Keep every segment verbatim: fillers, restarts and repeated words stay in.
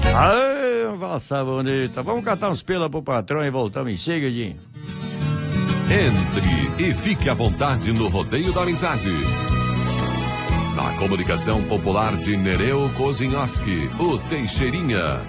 Ai, valsa bonita. Vamos catar uns pela pro patrão e voltamos em seguidinho. Entre e fique à vontade no Rodeio da Amizade. Na comunicação popular de Nereu Kozinhoski, o Teixeirinha.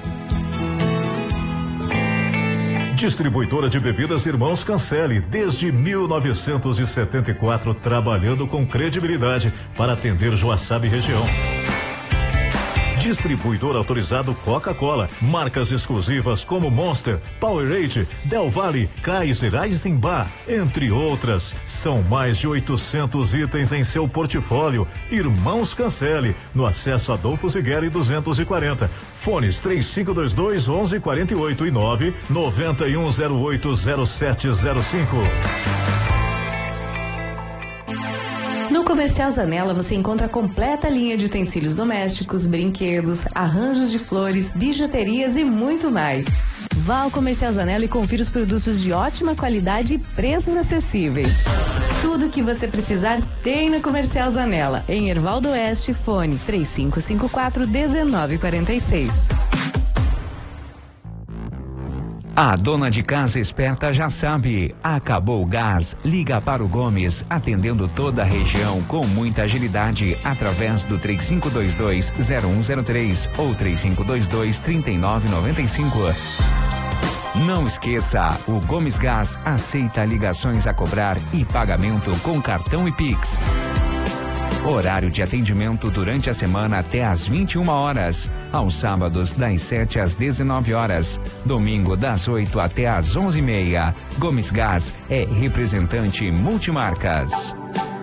Distribuidora de bebidas Irmãos Cancelli, desde mil novecentos e setenta e quatro, trabalhando com credibilidade para atender Joaçaba e região. Distribuidor autorizado Coca-Cola, marcas exclusivas como Monster, Powerade, Del Valle, Kaiser, Eisenbach, entre outras. São mais de oitocentos itens em seu portfólio. Irmãos Cancelli, no acesso Adolfo Zigueri duzentos e quarenta. Fones três cinco dois dois, onze quarenta e oito e nove nove um zero oito zero sete zero cinco. No Comercial Zanella você encontra a completa linha de utensílios domésticos, brinquedos, arranjos de flores, bijuterias e muito mais. Vá ao Comercial Zanella e confira os produtos de ótima qualidade e preços acessíveis. Tudo que você precisar tem no Comercial Zanella. Em Hervaldo Oeste, fone três cinco cinco quatro, um nove quatro seis. A dona de casa esperta já sabe, acabou o gás, liga para o Gomes, atendendo toda a região com muita agilidade, através do três cinco dois dois, zero um zero três ou três cinco dois dois, três nove nove cinco. Não esqueça, o Gomes Gás aceita ligações a cobrar e pagamento com cartão e Pix. Horário de atendimento durante a semana até às vinte e uma horas. Aos sábados, das sete às dezenove horas. Domingo, das oito até às onze e meia. Gomes Gás é representante multimarcas.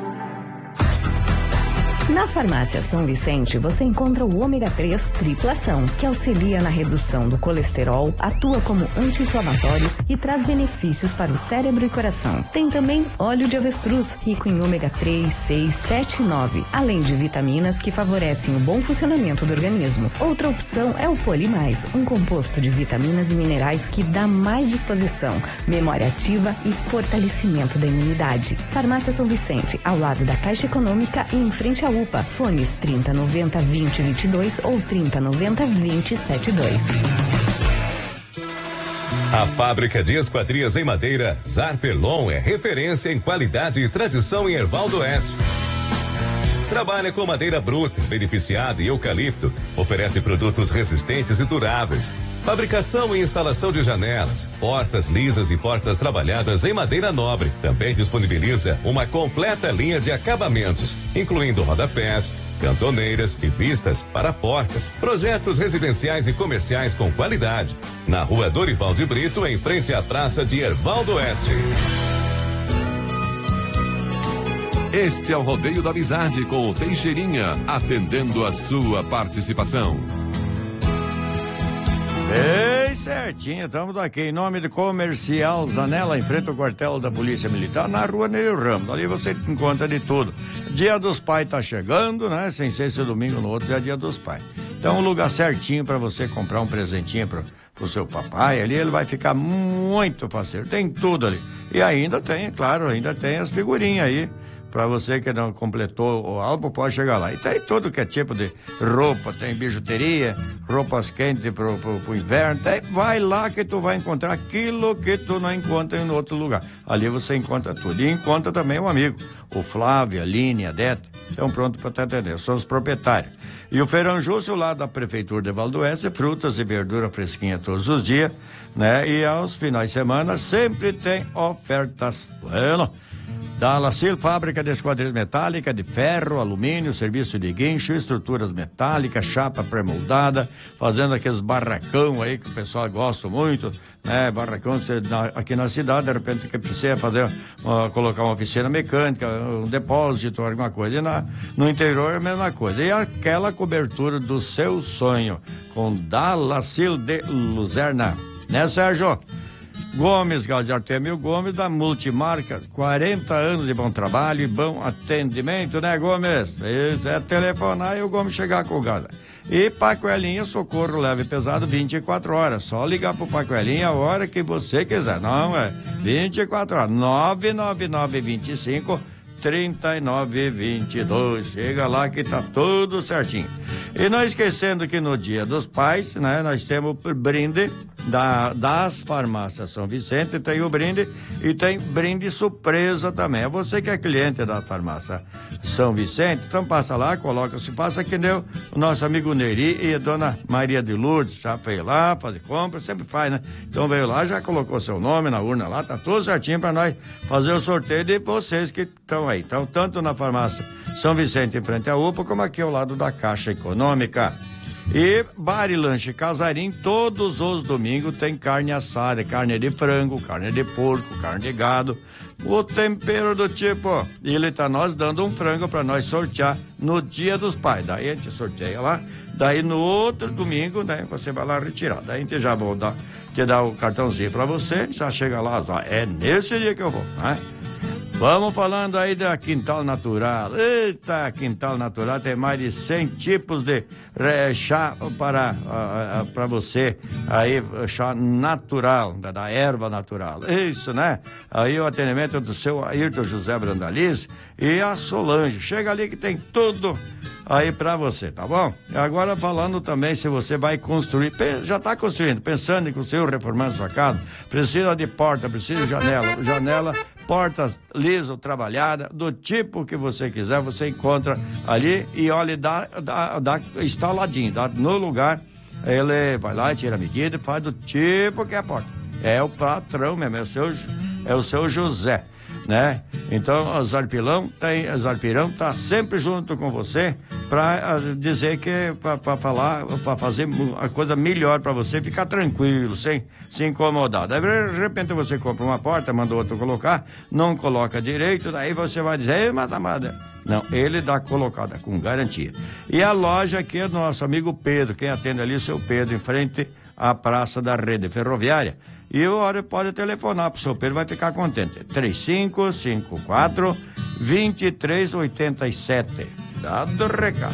Na Farmácia São Vicente, você encontra o ômega três triplação, que auxilia na redução do colesterol, atua como anti-inflamatório e traz benefícios para o cérebro e coração. Tem também óleo de avestruz, rico em ômega três, seis, sete e nove, além de vitaminas que favorecem o bom funcionamento do organismo. Outra opção é o Polimais, um composto de vitaminas e minerais que dá mais disposição, memória ativa e fortalecimento da imunidade. Farmácia São Vicente, ao lado da Caixa Econômica e em frente à U P A. Fones trinta noventa, vinte, vinte e dois ou trinta noventa, vinte, setenta e dois. A fábrica de esquadrias em madeira Zarpelon é referência em qualidade e tradição em Hervaldo Oeste. Trabalha com madeira bruta, beneficiada e eucalipto. Oferece produtos resistentes e duráveis. Fabricação e instalação de janelas, portas lisas e portas trabalhadas em madeira nobre. Também disponibiliza uma completa linha de acabamentos, incluindo rodapés, cantoneiras e vistas para portas. Projetos residenciais e comerciais com qualidade. Na rua Dorival de Brito, em frente à praça de Hervaldo Oeste. Este é o Rodeio da Amizade com o Teixeirinha, atendendo a sua participação. Ei, certinho, estamos aqui em nome do Comercial Zanella, em frente ao quartel da Polícia Militar, na rua Neil Ramos. Ali você encontra de tudo. Dia dos Pais tá chegando, né? Sem ser esse domingo, no outro é Dia dos Pais. Então, um lugar certinho para você comprar um presentinho para o seu papai. Ali ele vai ficar muito parceiro. Tem tudo ali. E ainda tem, claro, ainda tem as figurinhas aí. Pra você que não completou o álbum, pode chegar lá. E tem tudo que é tipo de roupa, tem bijuteria, roupas quentes pro, pro, pro inverno. Tem, vai lá que tu vai encontrar aquilo que tu não encontra em outro lugar. Ali você encontra tudo. E encontra também um amigo, o Flávio, a Aline, a Dete. Estão prontos para te atender, são os proprietários. E o Feirão Justo, lá da Prefeitura de Hervaldo Oeste, frutas e verdura fresquinha todos os dias, né? E aos finais de semana sempre tem ofertas. Bueno. Da Lacil, fábrica de esquadrias metálicas, de ferro, alumínio, serviço de guincho, estruturas metálicas, chapa pré-moldada, fazendo aqueles barracão aí que o pessoal gosta muito, né? Barracão aqui na cidade, de repente que precisa fazer, uh, colocar uma oficina mecânica, um depósito, alguma coisa. E na, no interior é a mesma coisa. E aquela cobertura do seu sonho, com da Lacil de Luzerna. Né, Sérgio? Gomes, Gás Artemio Gomes, da Multimarca, quarenta anos de bom trabalho e bom atendimento, né, Gomes? Isso, é telefonar e o Gomes chegar com o gás. E Pacoelinha, socorro leve e pesado, vinte e quatro horas. Só ligar pro Pacoelinha a hora que você quiser. Não, é vinte e quatro horas. nove nove nove, vinte e cinco, trinta e nove, vinte e dois. Chega lá que tá tudo certinho. E não esquecendo que no Dia dos Pais, né, nós temos o brinde da, das farmácias São Vicente, tem o brinde e tem brinde surpresa também. É você que é cliente da farmácia São Vicente, então passa lá, coloca, se faça que nem o nosso amigo Neri e a dona Maria de Lourdes, já veio lá fazer compra, sempre faz, né? Então veio lá, já colocou seu nome na urna lá, tá tudo certinho para nós fazer o sorteio de vocês que estão aí. Então, tanto na farmácia São Vicente em frente à U P A, como aqui ao lado da Caixa Econômica. E Bar e Lanche Casarim, todos os domingos tem carne assada, carne de frango, carne de porco, carne de gado, o tempero do tipo. E ele tá nós dando um frango para nós sortear no Dia dos Pais. Daí a gente sorteia lá, daí no outro domingo, né, você vai lá retirar. Daí a gente já vai dar, te dar o cartãozinho para você, já chega lá, é nesse dia que eu vou, né? Vamos falando aí da Quintal Natural. Eita, Quintal Natural tem mais de cem tipos de é, chá para, uh, uh, para você. Aí, chá natural, da, da erva natural. Isso, né? Aí o atendimento do seu Ayrton José Brandaliz e a Solange. Chega ali que tem tudo aí pra você, tá bom? Agora falando também se você vai construir, já tá construindo, pensando em construir, reformando sua casa, precisa de porta, precisa de janela, janela, portas liso, trabalhada, do tipo que você quiser, você encontra ali e olha, dá, dá, dá instaladinho, dá no lugar, ele vai lá e tira a medida e faz do tipo que é a porta. É o patrão mesmo, é o seu, é o seu José, né? Então, o Zarpilão tem, o Zarpirão tá sempre junto com você para dizer que, para falar, para fazer a coisa melhor para você, ficar tranquilo, sem se incomodar. Daí, de repente, você compra uma porta, manda o outro colocar, não coloca direito, daí você vai dizer, ei, mata, mata. Não, ele dá colocada com garantia. E a loja aqui é do nosso amigo Pedro, quem atende ali é o seu Pedro, em frente à Praça da Rede Ferroviária. E o hora pode telefonar pro seu Pedro, vai ficar contente. três cinco cinco quatro, dois três oito sete. Dado o recado.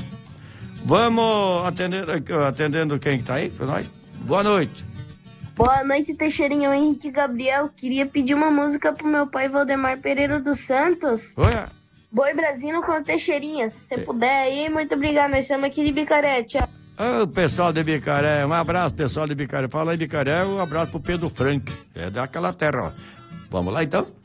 Vamos atender, atendendo quem que tá aí com nós? Boa noite. Boa noite, Teixeirinho. Henrique Gabriel. Queria pedir uma música pro meu pai Valdemar Pereira dos Santos. Oi. Boi Brasino com Teixeirinha. Se você é. puder aí, muito obrigado. Nós estamos aqui de Bicaré. Tchau. Ô, pessoal de Bicaré, um abraço, pessoal de Bicaré. Fala aí, Bicaré, um abraço pro Pedro Frank, é daquela terra, ó. Vamos lá, então?